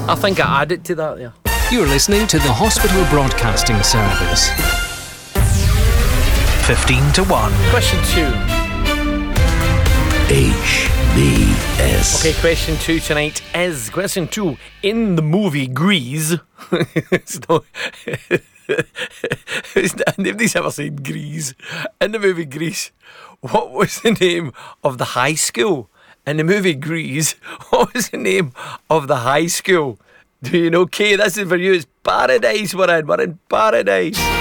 I think I added to that, yeah. You're listening to the Hospital Broadcasting Service. 15 to 1. Question 2. HBS. Okay, question 2 tonight is question 2. In the movie Grease, nobody's ever said Grease. In the movie Grease, what was the name of the high school? In the movie Grease, what was the name of the high school? Do you know? Kay, this is for you. It's Paradise. We're in Paradise.